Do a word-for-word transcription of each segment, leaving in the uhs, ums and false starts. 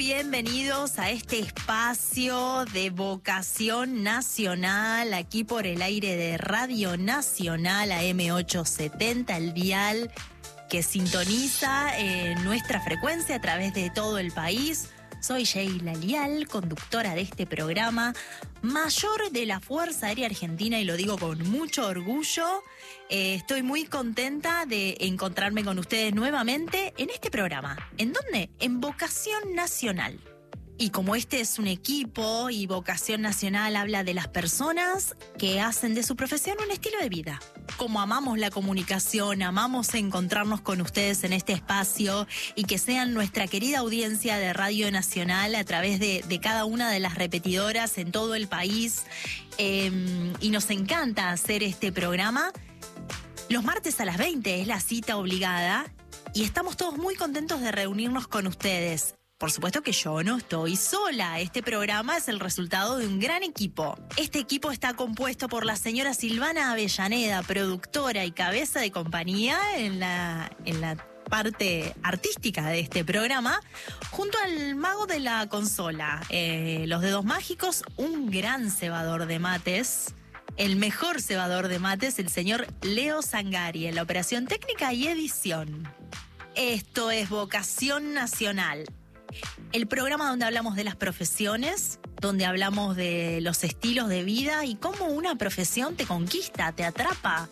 bienvenidos a este espacio de vocación nacional, aquí por el aire de Radio Nacional A M ochocientos setenta, el dial que sintoniza eh, nuestra frecuencia a través de todo el país. Soy Sheila Lial, conductora de este programa, mayor de la Fuerza Aérea Argentina, y lo digo con mucho orgullo. Eh, estoy muy contenta de encontrarme con ustedes nuevamente en este programa. ¿En dónde? En Vocación Nacional. Y como este es un equipo y Vocación Nacional habla de las personas que hacen de su profesión un estilo de vida. Como amamos la comunicación, amamos encontrarnos con ustedes en este espacio y que sean nuestra querida audiencia de Radio Nacional a través de, de cada una de las repetidoras en todo el país. Eh, y nos encanta hacer este programa. Los martes a las veinte es la cita obligada y estamos todos muy contentos de reunirnos con ustedes. Por supuesto que yo no estoy sola. Este programa es el resultado de un gran equipo. Este equipo está compuesto por la señora Silvana Avellaneda, productora y cabeza de compañía en la, en la parte artística de este programa, junto al mago de la consola, eh, los dedos mágicos, un gran cebador de mates, el mejor cebador de mates, el señor Leo Sangari, en la operación técnica y edición. Esto es Vocación Nacional. El programa donde hablamos de las profesiones, donde hablamos de los estilos de vida y cómo una profesión te conquista, te atrapa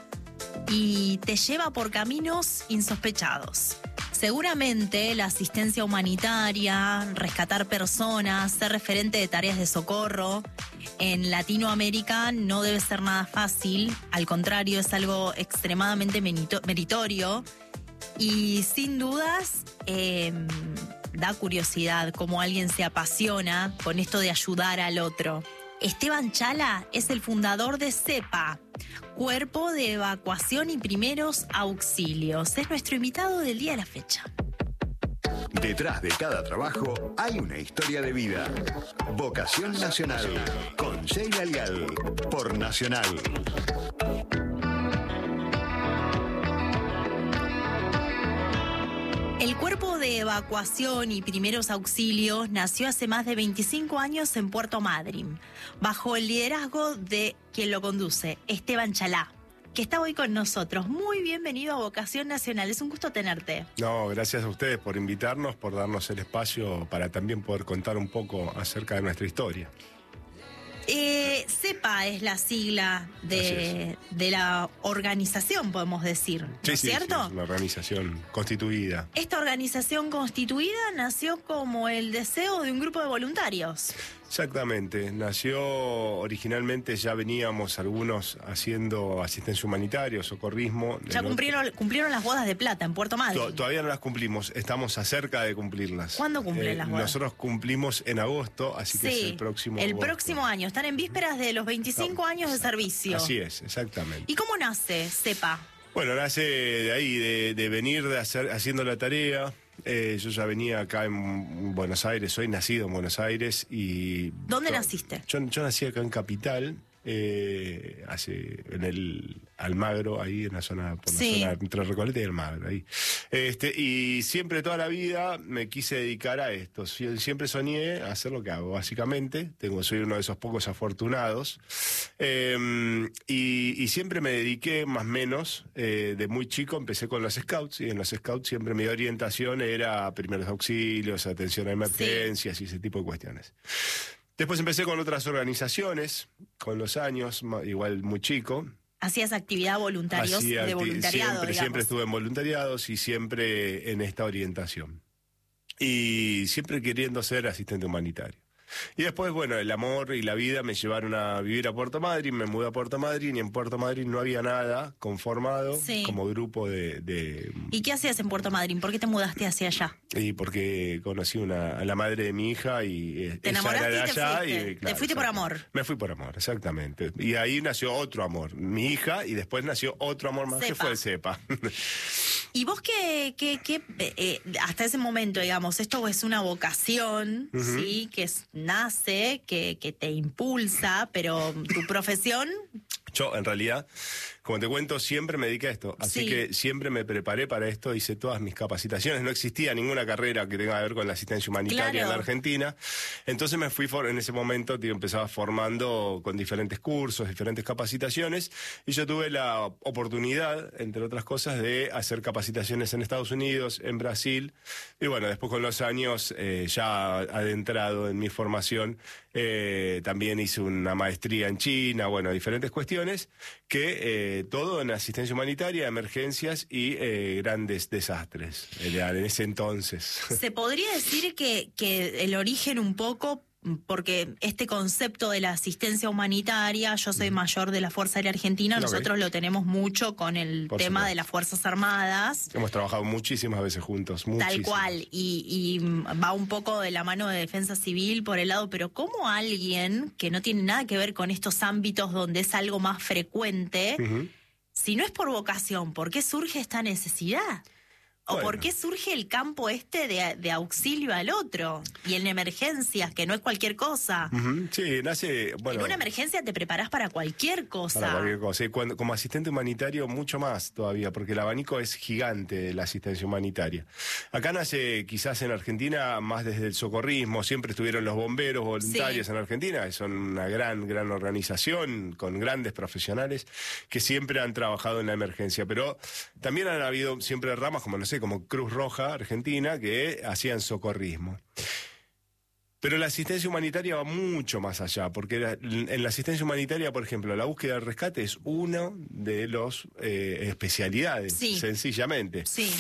y te lleva por caminos insospechados. Seguramente la asistencia humanitaria, rescatar personas, ser referente de tareas de socorro en Latinoamérica no debe ser nada fácil, al contrario, es algo extremadamente meritorio y sin dudas eh, da curiosidad cómo alguien se apasiona con esto de ayudar al otro. Esteban Chala es el fundador de CEPA, Cuerpo de Evacuación y Primeros Auxilios. Es nuestro invitado del día de la fecha. Detrás de cada trabajo hay una historia de vida. Vocación Nacional, con Sheila Lial, por Nacional. El Cuerpo de Evacuación y Primeros Auxilios nació hace más de veinticinco años en Puerto Madryn, bajo el liderazgo de quien lo conduce, Esteban Chalá, que está hoy con nosotros. Muy bienvenido a Vocación Nacional, es un gusto tenerte. No, gracias a ustedes por invitarnos, por darnos el espacio para también poder contar un poco acerca de nuestra historia. Eh, CEPA es la sigla de, de la organización, podemos decir, ¿no sí, es sí, cierto? Sí, es una organización constituida. Esta organización constituida nació como el deseo de un grupo de voluntarios. Exactamente, nació originalmente, ya veníamos algunos haciendo asistencia humanitaria, socorrismo. Ya cumplieron, cumplieron las bodas de plata en Puerto Madryn. To- todavía no las cumplimos, estamos acerca de cumplirlas. ¿Cuándo cumplen eh, las bodas? Nosotros cumplimos en agosto, así que Sí, es el próximo el agosto. próximo año. Están en vísperas de los veinticinco No, años de servicio. Así es, exactamente. ¿Y cómo nace CEPA? Bueno, nace de ahí, de, de venir de hacer, haciendo la tarea. Eh, yo ya venía acá en Buenos Aires, soy nacido en Buenos Aires y... ¿Dónde yo, naciste? Yo, yo nací acá en Capital, eh, hace, en el Almagro, ahí en la zona, por la Sí. zona entre Recoleta y Almagro, ahí. Este, y siempre, toda la vida, me quise dedicar a esto. Sie- Siempre soñé hacer lo que hago, básicamente. Tengo, soy uno de esos pocos afortunados. Eh, y, y siempre me dediqué, más o menos, eh, de muy chico, empecé con los scouts, y en los scouts siempre mi orientación era primeros auxilios, atención a emergencias y ese tipo de cuestiones. Después empecé con otras organizaciones, con los años, ma- igual muy chico. Hacías actividad voluntarios, Hacía de acti- voluntariado, Siempre, digamos. siempre estuve en voluntariados y siempre en esta orientación. Y siempre queriendo ser asistente humanitario. Y después, bueno, el amor y la vida me llevaron a vivir a Puerto Madryn, me mudé a Puerto Madryn y en Puerto Madryn no había nada conformado Sí. como grupo de, de... ¿Y qué hacías en Puerto Madryn? ¿Por qué te mudaste hacia allá? Y porque conocí una, a la madre de mi hija y eh, Te ella enamoraste era de y te allá fuiste. y, claro, Te fuiste por exacto. amor. Me fui por amor, exactamente. Y ahí nació otro amor, mi hija, y después nació otro amor más, que Cepa. fue el CEPA. ¿Y vos qué, qué, qué eh, hasta ese momento, digamos, esto es una vocación, Ujú. ¿sí? Que es- nace, que, que te impulsa, pero tu profesión... Yo, en realidad, como te cuento, siempre me dediqué a esto. Así Sí. que siempre me preparé para esto, hice todas mis capacitaciones. No existía ninguna carrera que tenga que ver con la asistencia humanitaria Claro. en la Argentina. Entonces me fui, for en ese momento, tío, empezaba formando con diferentes cursos, diferentes capacitaciones. Y yo tuve la oportunidad, entre otras cosas, de hacer capacitaciones en Estados Unidos, en Brasil. Y bueno, después con los años, eh, ya adentrado en mi formación, eh, también hice una maestría en China, bueno, diferentes cuestiones, que eh, todo en asistencia humanitaria, emergencias y eh, grandes desastres, en ese entonces. Se podría decir que, que el origen un poco, porque este concepto de la asistencia humanitaria, yo soy mayor de la Fuerza Aérea Argentina, Ok. nosotros lo tenemos mucho con el Por tema supuesto. de las Fuerzas Armadas. Hemos trabajado muchísimas veces juntos, muchísimas. Tal cual, y, y va un poco de la mano de defensa civil por el lado, pero ¿cómo alguien que no tiene nada que ver con estos ámbitos donde es algo más frecuente, Ujú. si no es por vocación, ¿por qué surge esta necesidad? ¿O Bueno. por qué surge el campo este de, de auxilio al otro? Y en emergencias, que no es cualquier cosa. Ujú. Sí, nace, bueno... En una emergencia te preparás para cualquier cosa. Para cualquier cosa. Y cuando, como asistente humanitario, mucho más todavía, porque el abanico es gigante de la asistencia humanitaria. Acá nace, quizás en Argentina, más desde el socorrismo. Siempre estuvieron los bomberos voluntarios Sí. en Argentina. Son una gran, gran organización con grandes profesionales que siempre han trabajado en la emergencia. Pero también han habido siempre ramas, como no sé, como Cruz Roja Argentina, que hacían socorrismo. Pero la asistencia humanitaria va mucho más allá, porque la- en la asistencia humanitaria, por ejemplo, la búsqueda del rescate es una de las especialidades, Sí. sencillamente. Sí,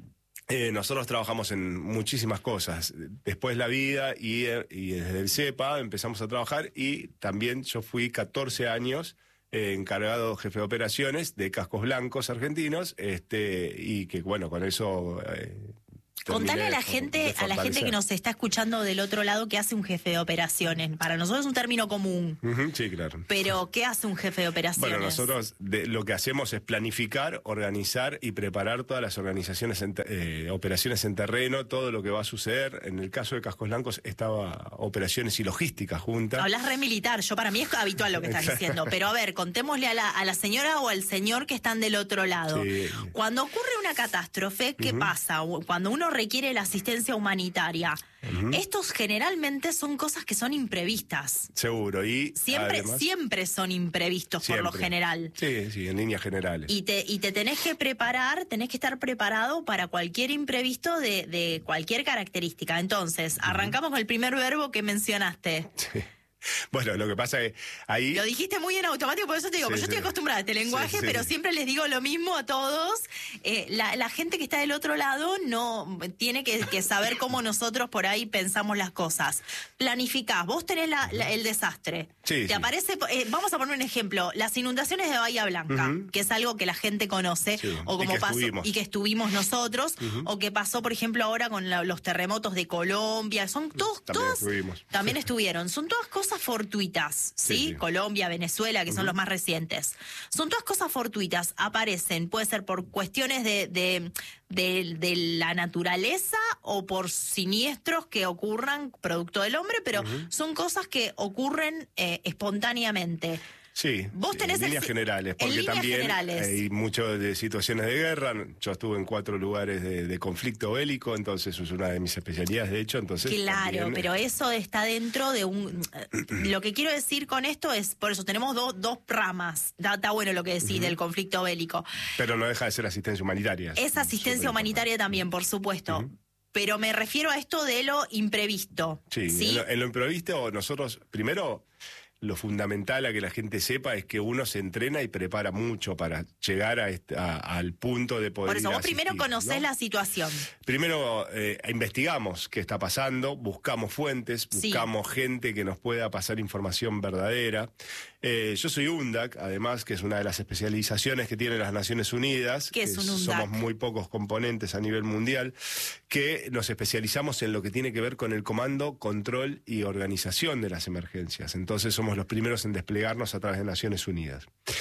Eh, nosotros trabajamos en muchísimas cosas. Después la vida y, eh, y desde el CEPA empezamos a trabajar y también yo fui catorce años eh, encargado jefe de operaciones de Cascos Blancos argentinos, este y que bueno, con eso... Eh, contale terminé a la de gente, a la gente fortalecer. que nos está escuchando del otro lado qué hace un jefe de operaciones. Para nosotros es un término común, Ujú, sí, claro. pero ¿qué hace un jefe de operaciones? Bueno, nosotros de- lo que hacemos es planificar, organizar y preparar todas las organizaciones, en te- eh, operaciones en terreno, todo lo que va a suceder. En el caso de Cascos Blancos estaba operaciones y logística junta. Hablas re militar, yo para mí es habitual lo que estás diciendo, pero a ver, contémosle a la, a la señora o al señor que están del otro lado. Sí. Cuando ocurre una catástrofe, ¿qué pasa? Cuando uno requiere la asistencia humanitaria, estos generalmente son cosas que son imprevistas. Seguro. Y Siempre, además, siempre son imprevistos por lo siempre. general. Sí, sí, en líneas generales. Y te, y te tenés que preparar, tenés que estar preparado para cualquier imprevisto de, de cualquier característica. Entonces, arrancamos con el primer verbo que mencionaste. Sí. Bueno, lo que pasa es que ahí... Lo dijiste muy en automático, por eso te digo, Sí, pero yo sí. estoy acostumbrada a este lenguaje, Sí, sí. pero siempre les digo lo mismo a todos. Eh, la, la gente que está del otro lado no tiene que, que saber cómo nosotros por ahí pensamos las cosas. Planificás, vos tenés la- la- el desastre. Sí, Te sí. aparece, eh, vamos a poner un ejemplo, las inundaciones de Bahía Blanca, Ujú. que es algo que la gente conoce, Sí, o y como que pasó, estuvimos. y que estuvimos nosotros, o que pasó, por ejemplo, ahora con la- los terremotos de Colombia. Son todos, También todas, estuvimos. también estuvieron. Son todas cosas fortuitas, ¿sí? Sí, sí. Colombia, Venezuela, que son los más recientes. Son todas cosas fortuitas, aparecen, puede ser por cuestiones de, de, de- de la naturaleza o por siniestros que ocurran producto del hombre, pero son cosas que ocurren eh, espontáneamente. Sí, Vos tenés en el- líneas generales, en porque líneas también generales. hay muchas de situaciones de guerra. Yo estuve en cuatro lugares de, de conflicto bélico, entonces es una de mis especialidades, de hecho. Entonces Claro, también- pero eso está dentro de un... Lo que quiero decir con esto es, por eso tenemos dos dos ramas. Está, está bueno lo que decís del conflicto bélico. Pero no deja de ser asistencia humanitaria. Es asistencia Súper humanitaria también, por supuesto. Pero me refiero a esto de lo imprevisto. Sí, ¿sí? En, lo, en lo imprevisto nosotros, primero, lo fundamental a que la gente sepa es que uno se entrena y prepara mucho para llegar a este- a- al punto de poder Por eso, ir a vos primero asistir, conocés ¿no? la situación. Primero eh, investigamos qué está pasando, buscamos fuentes, Sí. buscamos gente que nos pueda pasar información verdadera. Eh, yo soy U N D A C, además, que es una de las especializaciones que tienen las Naciones Unidas. ¿Qué es que un U N D A C? Somos muy pocos componentes a nivel mundial, que nos especializamos en lo que tiene que ver con el comando, control y organización de las emergencias. Entonces somos los primeros en desplegarnos a través de Naciones Unidas.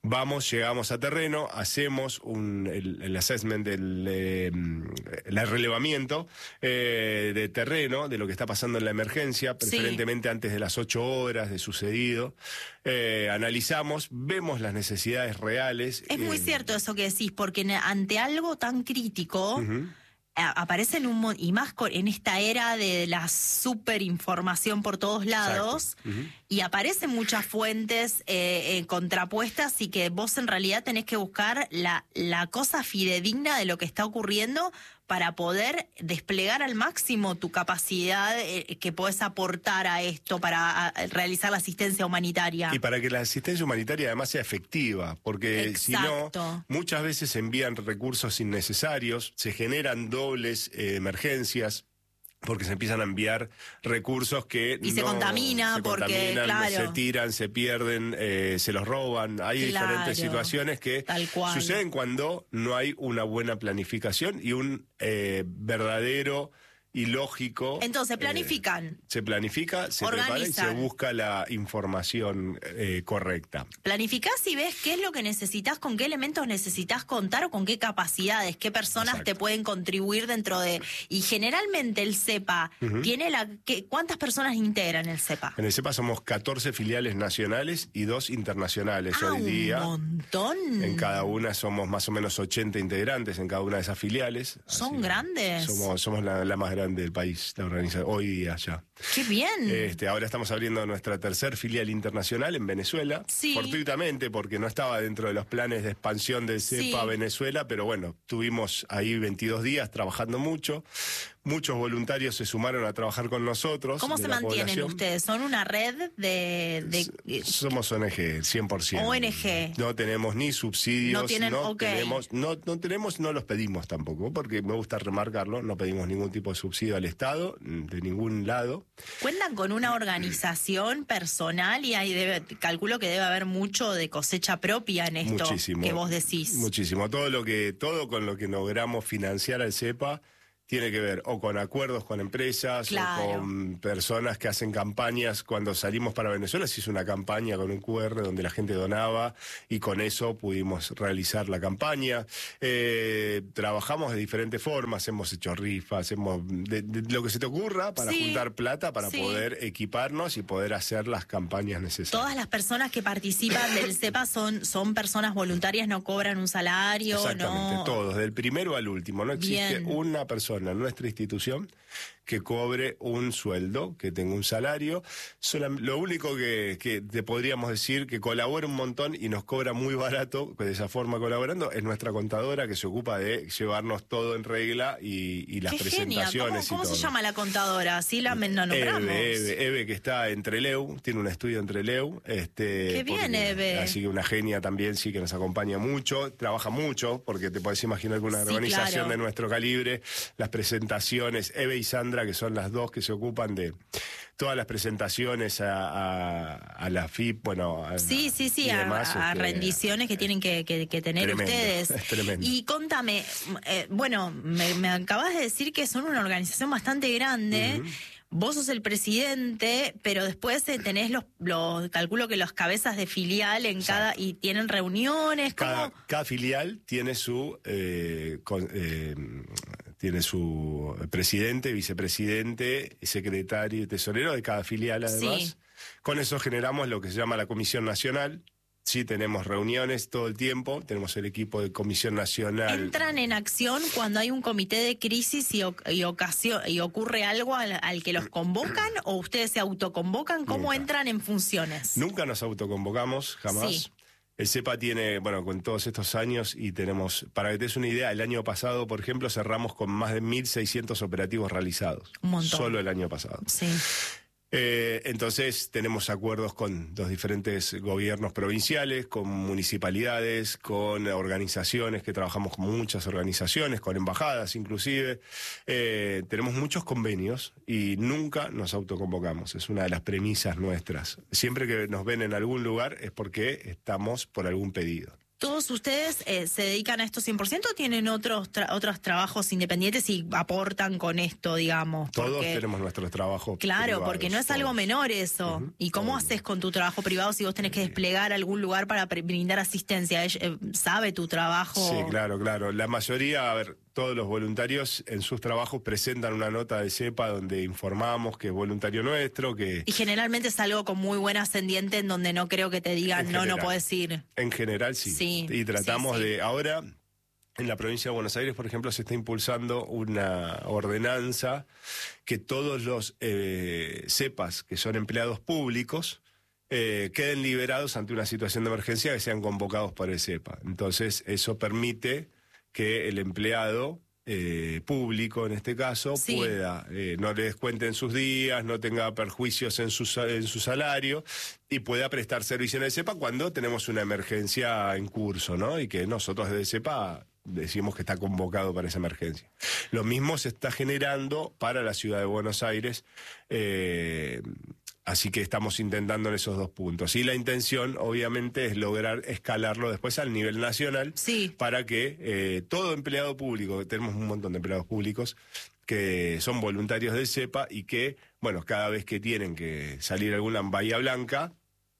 Vamos, llegamos a terreno, hacemos un, el, el assessment, el, eh, el relevamiento eh, de terreno, de lo que está pasando en la emergencia, preferentemente sí. antes de las ocho horas de sucedido. Eh, analizamos, vemos las necesidades reales. Es muy eh, cierto eso que decís, porque ante algo tan crítico... Uh-huh. Aparecen un y más en esta era de la superinformación por todos lados, uh-huh. y aparecen muchas fuentes eh, eh, contrapuestas y que vos en realidad tenés que buscar la, la cosa fidedigna de lo que está ocurriendo para poder desplegar al máximo tu capacidad eh, que podés aportar a esto para a, realizar la asistencia humanitaria. Y para que la asistencia humanitaria además sea efectiva, porque si no, muchas veces se envían recursos innecesarios, se generan dobles eh, emergencias, porque se empiezan a enviar recursos que y no, se contamina se porque contaminan, claro. se tiran, se pierden, eh, se los roban. Hay claro, diferentes situaciones que suceden cuando no hay una buena planificación y un eh, verdadero y lógico. Entonces planifican. Eh, se planifica, se organizan. prepara y se busca la información eh, correcta. Planificás y ves qué es lo que necesitas, con qué elementos necesitas contar o con qué capacidades, qué personas Exacto. te pueden contribuir dentro de... Y generalmente el CEPA uh-huh. tiene la... ¿qué, ¿Cuántas personas integran el CEPA? En el CEPA somos catorce filiales nacionales y dos internacionales ah, hoy día. un montón. En cada una somos más o menos ochenta integrantes en cada una de esas filiales. ¿Son Así grandes? Somos, somos la, la más grande del país, la organización, hoy día ya. ¡Qué bien! Este, ahora estamos abriendo nuestra tercer filial internacional en Venezuela, sí. fortuitamente porque no estaba dentro de los planes de expansión del CEPA a sí. Venezuela, pero bueno, tuvimos ahí veintidós días trabajando mucho. Muchos voluntarios se sumaron a trabajar con nosotros. ¿Cómo se mantienen población. ustedes? ¿Son una red de...? de... Somos O N G, cien por ciento. O N G. No tenemos ni subsidios. No tienen, no okay. tenemos, no, no tenemos, no los pedimos tampoco, porque me gusta remarcarlo, no pedimos ningún tipo de subsidio al Estado, de ningún lado. ¿Cuentan con una organización personal? Y ahí debe, calculo que debe haber mucho de cosecha propia en esto Muchísimo, que vos decís. Muchísimo. Todo lo que, todo con lo que logramos financiar al CEPA tiene que ver o con acuerdos con empresas, claro. o con personas que hacen campañas. Cuando salimos para Venezuela se hizo una campaña con un cu erre donde la gente donaba y con eso pudimos realizar la campaña. Eh, trabajamos de diferentes formas, hemos hecho rifas, hemos de, de lo que se te ocurra para sí, juntar plata para sí. poder equiparnos y poder hacer las campañas necesarias. Todas las personas que participan del CEPA son, son personas voluntarias, no cobran un salario. Exactamente, no... todos, del primero al último. No existe Bien. una persona en nuestra institución que cobre un sueldo, que tenga un salario. Solam- lo único que, que te podríamos decir que colabora un montón y nos cobra muy barato, de esa forma colaborando, es nuestra contadora que se ocupa de llevarnos todo en regla y, y las Qué presentaciones. genia. ¿Cómo, y cómo todo. se llama la contadora? Así la, la nombramos. Eve, Eve, Eve, que está en Trelew, tiene un estudio en Trelew. Este, Qué bien, porque, Eve. Así que una genia también, sí, que nos acompaña mucho, trabaja mucho, porque te podés imaginar que una Sí, organización claro. de nuestro calibre, las presentaciones, Eve y Sandra, que son las dos que se ocupan de todas las presentaciones a, a, a la F I P, bueno, a, Sí, sí, sí, y a, demás, a este, rendiciones que tienen que, que, que tener tremendo, ustedes. es tremendo. Y contame, eh, bueno, me, me acabas de decir que son una organización bastante grande. Uh-huh. Vos sos el presidente, pero después eh, tenés los, los, calculo que los cabezas de filial en Exacto. cada, y tienen reuniones. ¿Cómo? Cada, cada filial tiene su, eh, con, eh, tiene su presidente, vicepresidente, secretario y tesorero de cada filial además. Sí. Con eso generamos lo que se llama la Comisión Nacional. Sí, tenemos reuniones todo el tiempo, tenemos el equipo de Comisión Nacional. ¿Entran en acción cuando hay un comité de crisis y, y, ocasión, y ocurre algo al, al que los convocan o ustedes se autoconvocan? ¿Cómo Nunca. entran en funciones? Nunca nos autoconvocamos, jamás. Sí. El CEPA tiene, bueno, con todos estos años y tenemos, para que te des una idea, el año pasado, por ejemplo, cerramos con más de mil seiscientos operativos realizados. Un montón. Solo el año pasado. Sí. Eh, entonces tenemos acuerdos con los diferentes gobiernos provinciales, con municipalidades, con organizaciones, que trabajamos con muchas organizaciones, con embajadas inclusive. Eh, tenemos muchos convenios y nunca nos autoconvocamos, es una de las premisas nuestras. Siempre que nos ven en algún lugar es porque estamos por algún pedido. ¿Todos ustedes eh, se dedican a esto cien por ciento o tienen otros tra- otros trabajos independientes y aportan con esto, digamos? Todos Porque, tenemos nuestros trabajos claro, privados, porque no es todos. algo menor eso. Ujú, ¿Y cómo todos. haces con tu trabajo privado si vos tenés que desplegar algún lugar para pre- brindar asistencia? ¿Ella, eh, ¿Sabe tu trabajo? Sí, claro, claro. La mayoría, a ver, todos los voluntarios en sus trabajos presentan una nota de CEPA donde informamos que es voluntario nuestro, que Y generalmente es algo con muy buen ascendiente en donde no creo que te digan, En no, no general. puedes ir. en general sí. Sí, Y tratamos sí, sí. de, ahora, en la provincia de Buenos Aires, por ejemplo, se está impulsando una ordenanza que todos los eh, CEPAs que son empleados públicos eh, queden liberados ante una situación de emergencia, que sean convocados por el CEPA. Entonces, eso permite que el empleado eh, público, en este caso, Sí. pueda, eh, no le descuenten sus días, no tenga perjuicios en su, sa- en su salario y pueda prestar servicio en el CEPA cuando tenemos una emergencia en curso, ¿no? Y que nosotros desde CEPA decimos que está convocado para esa emergencia. Lo mismo se está generando para la ciudad de Buenos Aires, eh, así que estamos intentando en esos dos puntos. Y la intención, obviamente, es lograr escalarlo después al nivel nacional Sí. para que eh, todo empleado público, tenemos un montón de empleados públicos que son voluntarios del CEPA y que, bueno, cada vez que tienen que salir a alguna Bahía Blanca,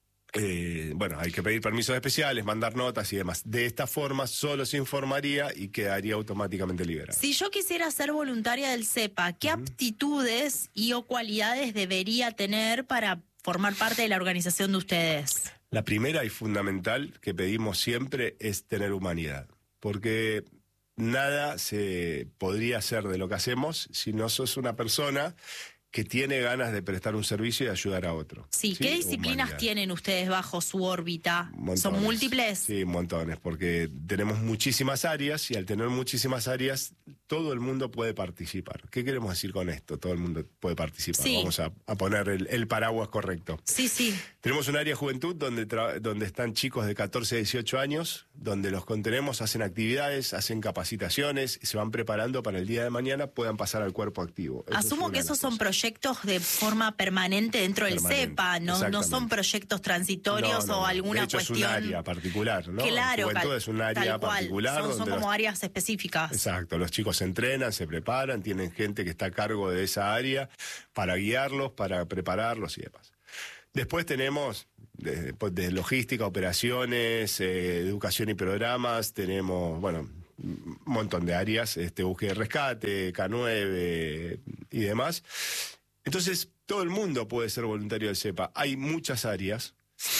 eh, bueno, hay que pedir permisos especiales, mandar notas y demás. De esta forma solo se informaría y quedaría automáticamente liberado. Si yo quisiera ser voluntaria del CEPA, ¿qué aptitudes y o cualidades debería tener para formar parte de la organización de ustedes? La primera y fundamental que pedimos siempre es tener humanidad, porque nada se podría hacer de lo que hacemos si no sos una persona que tiene ganas de prestar un servicio y ayudar a otro. Sí, ¿qué disciplinas Humanidad. tienen ustedes bajo su órbita? Montones. ¿Son múltiples? Sí, montones, porque tenemos muchísimas áreas y al tener muchísimas áreas, todo el mundo puede participar. ¿Qué queremos decir con esto? Todo el mundo puede participar. Sí. Vamos a, a poner el, el paraguas correcto. Sí, sí. Tenemos un área de juventud donde, tra- donde están chicos de catorce a dieciocho años, donde los contenemos, hacen actividades, hacen capacitaciones, y se van preparando para el día de mañana puedan pasar al cuerpo activo. Eso es Asumo una que de esos las son cosas. proyectos de forma permanente dentro del Permanente, CEPA, no, no son exactamente. proyectos transitorios No, no, o no. alguna de hecho, cuestión. es un área particular, ¿no? Claro, Juventud cal- es un área tal cual. particular. Son, son donde como los- áreas específicas. Exacto, los chicos se entrenan, se preparan, tienen gente que está a cargo de esa área para guiarlos, para prepararlos y demás. Después tenemos de, de logística, operaciones, eh, educación y programas, tenemos, bueno, un montón de áreas, este, búsqueda y rescate, K nueve y demás. Entonces, todo el mundo puede ser voluntario del CEPA. Hay muchas áreas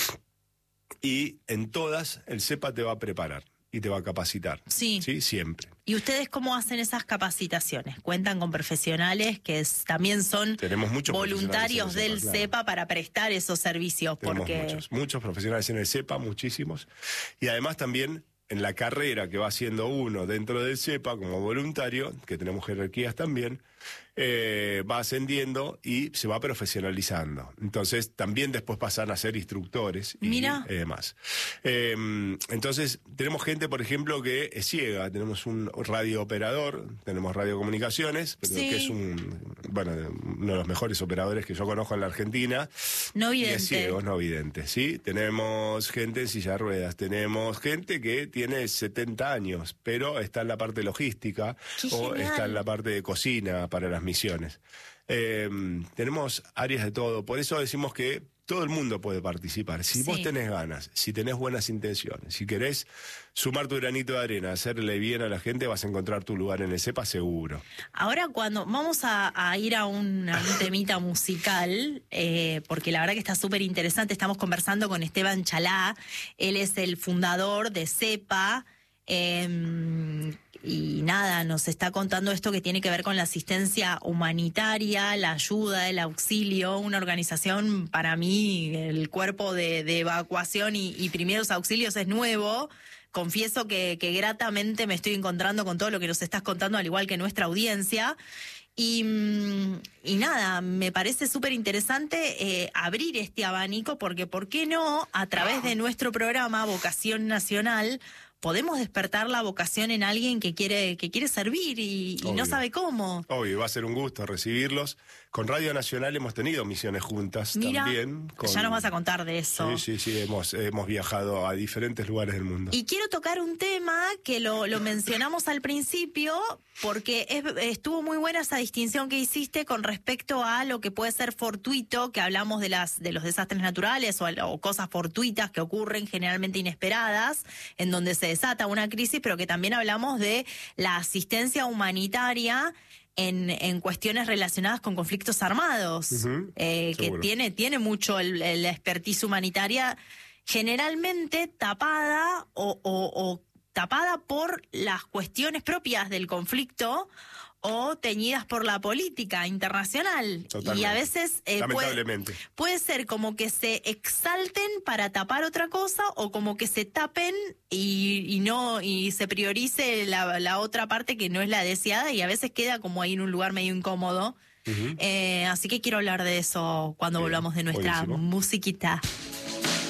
y en todas el CEPA te va a preparar y te va a capacitar. Sí. Sí, siempre. ¿Y ustedes cómo hacen esas capacitaciones? ¿Cuentan con profesionales que es- también son Tenemos muchos voluntarios profesionales en el del CEPA, claro. CEPA para prestar esos servicios? Tenemos Porque muchos, muchos profesionales en el CEPA, muchísimos. Y además también en la carrera que va haciendo uno dentro del CEPA como voluntario, que tenemos jerarquías también, eh, va ascendiendo y se va profesionalizando. Entonces también después pasan a ser instructores y Mira. eh, demás. Eh, entonces tenemos gente, por ejemplo, que es ciega. Tenemos un radiooperador, tenemos radiocomunicaciones, pero Sí. que es un, bueno, uno de los mejores operadores que yo conozco en la Argentina. no Y es vidente. ciegos, no videntes, ¿sí? Tenemos gente en silla de ruedas, tenemos gente que tiene setenta años, pero está en la parte logística ¡Qué o genial! está en la parte de cocina para las misiones. Eh, tenemos áreas de todo, por eso decimos que todo el mundo puede participar. Si Sí. vos tenés ganas, si tenés buenas intenciones, si querés sumar tu granito de arena, hacerle bien a la gente, vas a encontrar tu lugar en el CEPA seguro. Ahora cuando vamos a, a ir a un, a un temita musical, eh, porque la verdad que está súper interesante, estamos conversando con Esteban Chalá, él es el fundador de CEPA, eh, y nada, nos está contando esto que tiene que ver con la asistencia humanitaria, la ayuda, el auxilio, una organización, para mí, el cuerpo de, de evacuación y, y primeros auxilios es nuevo. Confieso que, que gratamente me estoy encontrando con todo lo que nos estás contando, al igual que nuestra audiencia. Y, mm, y nada, me parece súper interesante eh, abrir este abanico, porque ¿por qué no, a través de nuestro programa Vocación Nacional, podemos despertar la vocación en alguien que quiere, que quiere servir y, y no sabe cómo. Obvio, va a ser un gusto recibirlos. Con Radio Nacional hemos tenido misiones juntas. Mira, también. Con... ya nos vas a contar de eso. Sí, sí, sí, hemos, hemos viajado a diferentes lugares del mundo. Y quiero tocar un tema que lo, lo mencionamos al principio, porque es, estuvo muy buena esa distinción que hiciste con respecto a lo que puede ser fortuito, que hablamos de las de los desastres naturales o, o cosas fortuitas que ocurren generalmente inesperadas, en donde se desata una crisis, pero que también hablamos de la asistencia humanitaria En, en cuestiones relacionadas con conflictos armados, uh-huh, eh, que tiene, tiene mucho el, el expertise humanitaria, generalmente tapada o, o, o tapada por las cuestiones propias del conflicto o teñidas por la política internacional. Totalmente. Y a veces eh, lamentablemente puede, puede ser como que se exalten para tapar otra cosa o como que se tapen y, y no y se priorice la, la otra parte que no es la deseada y a veces queda como ahí en un lugar medio incómodo. Uh-huh. Eh, así que quiero hablar de eso cuando Bien, volvamos de nuestra buenísimo. musiquita.